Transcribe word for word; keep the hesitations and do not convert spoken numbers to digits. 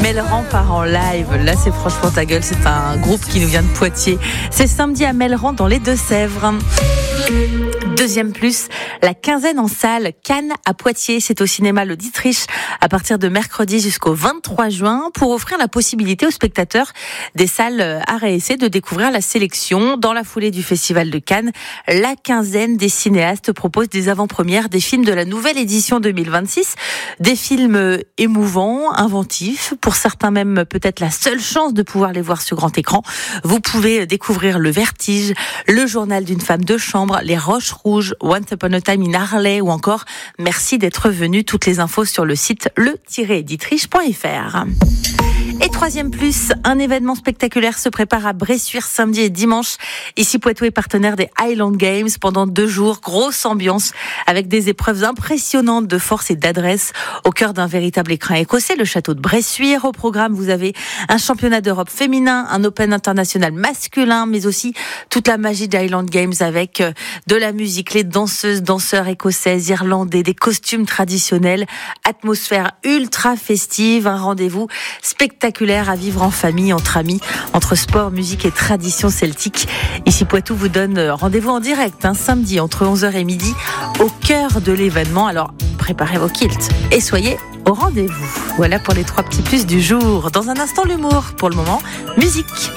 Melleran part en live. Là, c'est franchement ta gueule. C'est un groupe qui nous vient de Poitiers. C'est samedi à Melleran dans les Deux-Sèvres. Deuxième plus, la quinzaine en salle, Cannes à Poitiers, c'est au cinéma Le Dietrich à partir de mercredi jusqu'au vingt-trois juin pour offrir la possibilité aux spectateurs des salles art et essai de découvrir la sélection. Dans la foulée du Festival de Cannes, la quinzaine des cinéastes propose des avant-premières des films de la nouvelle édition deux mille vingt-six, des films émouvants, inventifs, pour certains même peut-être la seule chance de pouvoir les voir sur grand écran. Vous pouvez découvrir Le Vertige, Le Journal d'une femme de chambre, Les Roches Rouges, Once Upon a Time in Harley ou encore Merci d'être venu. Toutes les infos sur le site le tiret dietrich point f r. Et troisième plus, un événement spectaculaire se prépare à Bressuire samedi et dimanche. Ici, Poitou est partenaire des Highland Games pendant deux jours. Grosse ambiance avec des épreuves impressionnantes de force et d'adresse au cœur d'un véritable écrin écossais, le château de Bressuire. Au programme, vous avez un championnat d'Europe féminin, un Open international masculin, mais aussi toute la magie des Highland Games avec de la musique, les danseuses, danseurs écossaises, irlandais, des costumes traditionnels, atmosphère ultra festive, un rendez-vous spectaculaire à vivre en famille, entre amis, entre sport, musique et tradition celtique. Ici, Poitou vous donne rendez-vous en direct, un samedi entre onze heures et midi, au cœur de l'événement. Alors, préparez vos kilts et soyez au rendez-vous. Voilà pour les trois petits plus du jour. Dans un instant, l'humour. Pour le moment, musique.